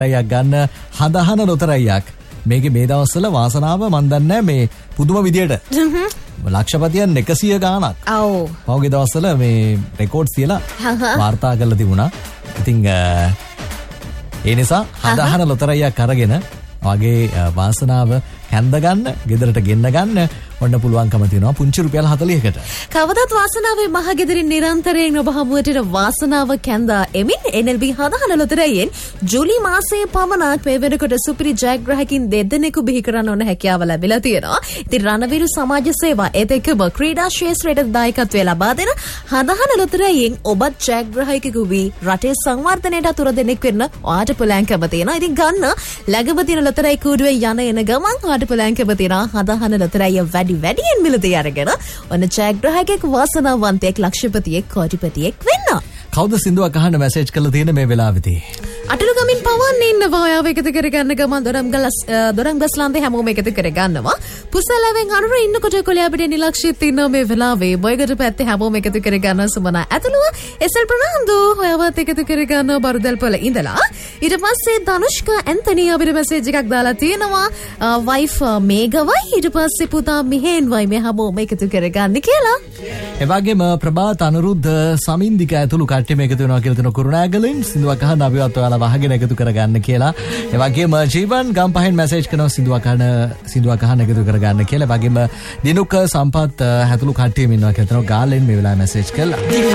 යක් ගන්න හදහන ලොතරැයියක්. මේකේ මේ දවස්වල වාසනාව මන් දන්නේ මේ පුදුම විදියට ලක්ෂපතියන් 100 ගාණක්. ඔව්. පහුගිය දවස්වල මේ රෙකෝඩ්ස් තියලා වාර්තා කරලා තිබුණා. ඉතින් ඒ නිසා හදහන ලොතරැයියක් අරගෙන වගේ වාසනාව හැන්ද ගන්න, ගෙදරට ගෙන්න ගන්න ඔන්න පුළුවන්කම තියෙනවා පුංචි රුපියල් 40කට. කවදත් වාසනාවේ මහගෙදරින් නිරන්තරයෙන් ඔබ හමුවට වාසනාව කැඳා එමින් NLB හදහන ලොතරැයියෙන් ජූලි මාසයේ පමණක් මේ වෙනකොට සුපිරි ජයග්‍රාහකින් දෙදෙනෙකු බිහි කරන්න ඕන හැකියාව ලැබිලා තියෙනවා. ඉතින් රණවිරු සමාජ සේවා ඒත් එක්කම ක්‍රීඩා ක්ෂේත්‍රයට දායකත්වය ලබා දෙන හදහන ලොතරැයියෙන් ඔබත් ජයග්‍රාහකයෙකු වී රටේ සංවර්ධනයට අතුර දෙනෙක් වෙන්න ඔයාට පුළුවන්කම තියෙනවා. ඉතින් ගන්න ළඟම තියෙන ලොතරැයි කූඩුවේ යන ගමන් ඔයාට පුළුවන්කම තියෙනවා හදහන ලොතරැයිය වැඩියෙන් මිලදී අරගෙන ඔන්න ජයග්‍රාහකයෙක් වාසනාවන්තයෙක් ලක්ෂපතියෙක් කෝටිපතියෙක් වෙන්න. කවුද සින්දුවක් අහන්න මැසේජ් කරලා තියෙන මේ වෙලාවෙදී? අටලුගමින් පවන්නේ ඉන්නවා. ඔයාව එකතු කරගන්න ගමන් දොරම්ගස්ලාන්තේ හැමෝම එකතු කරගන්නවා. පුසලවෙන් අනුර ඉන්නකොට කොළේ අපිට නිලක්ෂිත ඉන්නවා මේ වෙලාවේ. බොයකට පැත්තේ හැමෝම එකතු කරගන්නවා. සුමනා ඇතුළුව එසල් ප්‍රනාන්දු ඔයාවත් එකතු කරගන්නවා බරුදල්පොළ ඉඳලා. ඊට පස්සේ ධනුෂ්කා ඇන්තනි අපිට මැසේජ් එකක් දාලා තියෙනවා. වයිෆ් මේගවයි ඊට පස්සේ පුතා මිහෙන්වයි මේ හැමෝම එකතු කරගන්න කියලා. ඒ වගේම ප්‍රභාත් අනුරුද්ධ සමින්දික ඇතුළු කට්ටියම එකතු වෙනවා කියලා තියෙන කුරුණෑගලින් සින්දුවක් අහන්න අපිවත් ඔයාලා වහගෙන එකතු කරගන්න කියලා. ඒ වගේම ජීවන් ගම්පහෙන් මැසේජ් කරනවා සින්දුවක් අහන්න එකතු කරගන්න කියලා. ඒ වගේම දිනුක සම්පත් ඇතුළු කට්ටියම ඉන්නවා කියලා තියෙනවා ගාලෙන් මේ වෙලාවේ මැසේජ් කළා.